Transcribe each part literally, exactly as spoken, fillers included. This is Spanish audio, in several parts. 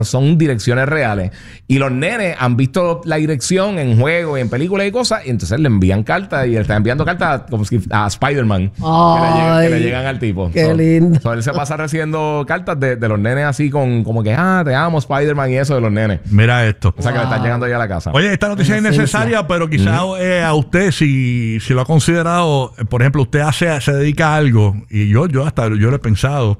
son direcciones reales. Y los nenes han visto la dirección en juegos y en películas y cosas, y entonces le envían cartas y le están enviando cartas como si a Spider-Man que, que le llegan al tipo. Qué so, lindo. So, él se pasa recibiendo cartas de, de los nenes así con como que, ah, te amo Spider-Man y eso de los nenes. Mira esto. O sea, wow. que le están llegando ya a la casa. Oye, esta noticia es innecesaria, pero quizás uh-huh. eh, a usted, si, si lo ha considerado, por ejemplo, usted hace, se dedica a algo, y yo, yo hasta yo lo he pensado.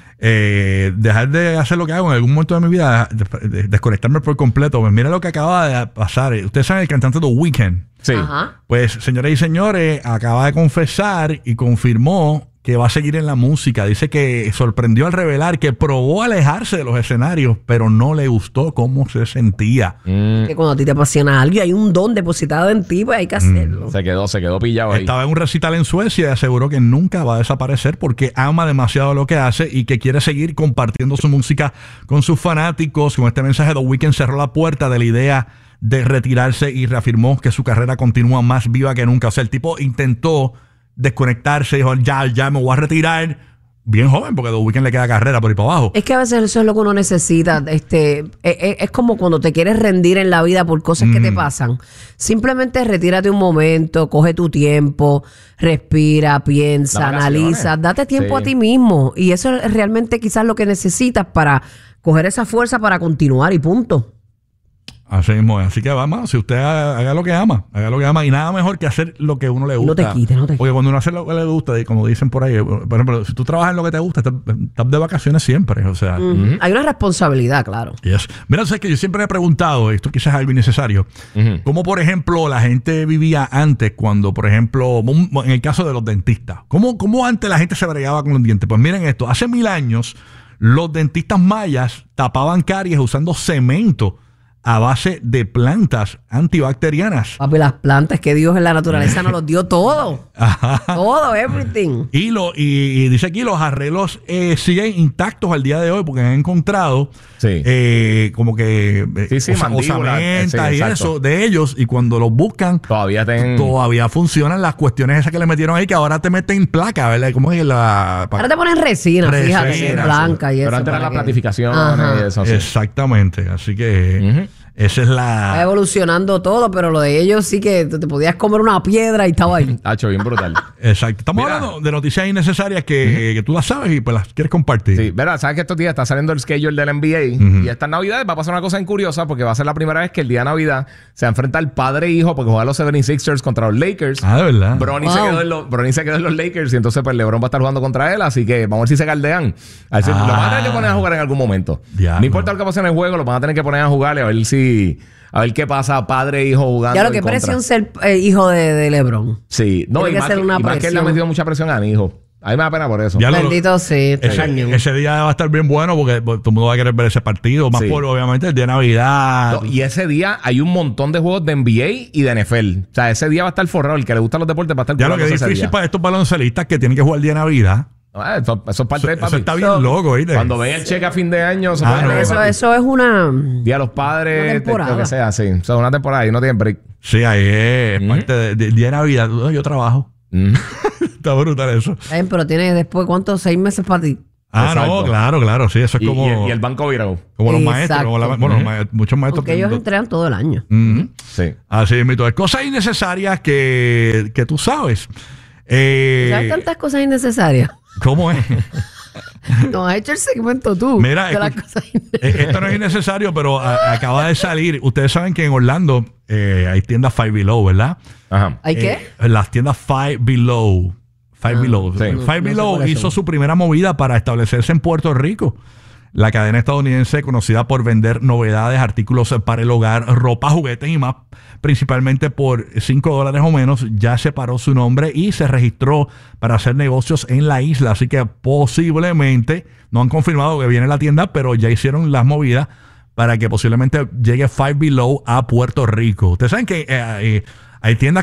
Eh, dejar de hacer lo que hago en algún momento de mi vida, de, de, desconectarme por completo. Pues mira lo que acaba de pasar. Ustedes saben el cantante The Weeknd. Sí. Ajá. Pues, señoras y señores, acaba de confesar y confirmó que va a seguir en la música. Dice que sorprendió al revelar que probó alejarse de los escenarios, pero no le gustó cómo se sentía. Mm. Que cuando a ti te apasiona algo y hay un don depositado en ti, pues hay que hacerlo. Mm. Se quedó, se quedó pillado ahí. Estaba en un recital en Suecia y aseguró que nunca va a desaparecer porque ama demasiado lo que hace y que quiere seguir compartiendo su música con sus fanáticos. Con este mensaje, The Weeknd cerró la puerta de la idea de retirarse y reafirmó que su carrera continúa más viva que nunca. O sea, el tipo intentó desconectarse, dijo, ya, ya me voy a retirar, bien joven, porque a The Weeknd le queda carrera por ahí para abajo. Es que a veces eso es lo que uno necesita. Este, es, es como cuando te quieres rendir en la vida por cosas mm. que te pasan. Simplemente retírate un momento, coge tu tiempo, respira, piensa, analiza, date tiempo sí. a ti mismo. Y eso es realmente quizás lo que necesitas para coger esa fuerza para continuar y punto. Así mismo es. Así que vamos, si usted haga, haga lo que ama, haga lo que ama, y nada mejor que hacer lo que uno le gusta. No te quites, no te quites. Porque cuando uno hace lo que le gusta, como dicen por ahí, por ejemplo, si tú trabajas en lo que te gusta, estás, estás de vacaciones siempre. O sea, uh-huh. hay una responsabilidad, claro. Yes. Mira, sabes que yo siempre me he preguntado, esto quizás es algo innecesario, uh-huh. cómo, por ejemplo, la gente vivía antes cuando, por ejemplo, en el caso de los dentistas, ¿cómo, cómo antes la gente se bregaba con los dientes? Pues miren esto, hace mil años, los dentistas mayas tapaban caries usando cemento a base de plantas antibacterianas. Papi, las plantas que Dios en la naturaleza nos los dio todo. Ajá. Todo, everything. Y, lo, y, y dice aquí, los arreglos eh, siguen intactos al día de hoy porque han encontrado sí. eh, como que sí, sí, os, osamentas sí, y eso de ellos, y cuando los buscan todavía, ten... todavía funcionan las cuestiones esas que le metieron ahí, que ahora te meten placa, ¿verdad? ¿Cómo es la...? Ahora te ponen resina, resina fíjate, blanca sí. y eso. Pero antes eran las platificaciones y eso. Sí. Exactamente, así que... Uh-huh. Esa es la... Va evolucionando todo, pero lo de ellos sí que te podías comer una piedra y estaba ahí. Hacho, bien brutal. Exacto. Estamos Mira. hablando de noticias innecesarias que, uh-huh. que tú las sabes y pues las quieres compartir. Sí, verdad, sabes que estos días está saliendo el schedule del N B A uh-huh. y estas navidades va a pasar una cosa incuriosa porque va a ser la primera vez que el día de Navidad se enfrenta el padre e hijo porque juegan los setenta y seis ers contra los Lakers. Ah, de verdad. Bronny, wow. se quedó en los, Bronny se quedó en los Lakers y entonces pues LeBron va a estar jugando contra él, así que vamos a ver si se caldean. A ver si ah. lo van a tener que poner a jugar en algún momento. Diablo. No importa lo que pase en el juego, lo van a tener que poner a jugar y a ver si... A ver qué pasa, padre e hijo jugando. Claro, qué presión ser eh, hijo de, de LeBron. Sí, no, Tiene y, más que, y más que él le ha metido mucha presión a mi hijo. A mí me da pena por eso. Ya Bendito lo, sí. Ese, ese día va a estar bien bueno porque todo el mundo va a querer ver ese partido. Más sí. por, obviamente, el día de Navidad. No, y ese día hay un montón de juegos de N B A y de N F L. O sea, ese día va a estar forrado. El que le gustan los deportes va a estar Ya lo que es difícil día. para estos baloncelistas que tienen que jugar el día de Navidad. Ah, eso, eso es parte eso, de papi. Eso está bien so, loco, ¿viste? Cuando ven el cheque a fin de año, eso, ah, no, eso, eso es una... Día de los padres, te, lo que sea, sí. O sea, una temporada y no tienen break. Sí, ahí es mm-hmm. parte del de, de día de Navidad. Yo trabajo. Mm-hmm. Está brutal eso. Bien, pero tienes después, ¿cuántos? ¿Seis meses para ti? Ah, Exacto. no, claro, claro. Sí, eso es y, como... Y el, y el banco virado. Como los Exacto. maestros. Como la, bueno, mm-hmm. los maestros, muchos maestros... Porque ellos entregan todo el año. Mm-hmm. Sí. Así es, mito. Cosas innecesarias que, que tú sabes. Eh, ¿Sabes tantas cosas innecesarias? ¿Cómo es? No, has hecho el segmento tú. Mira, de las cosas esto no es innecesario, pero a, acaba de salir. Ustedes saben que en Orlando eh, hay tiendas Five Below, ¿verdad? Ajá. ¿Hay qué? Eh, las tiendas Five Below. Five ah, Below. Sí. Five no, Below no hizo su primera movida para establecerse en Puerto Rico. La cadena estadounidense, conocida por vender novedades, artículos para el hogar, ropa, juguetes y más, principalmente por cinco dólares o menos, ya separó su nombre y se registró para hacer negocios en la isla. Así que posiblemente, no han confirmado que viene la tienda, pero ya hicieron las movidas para que posiblemente llegue Five Below a Puerto Rico. Ustedes saben que eh, eh, hay tiendas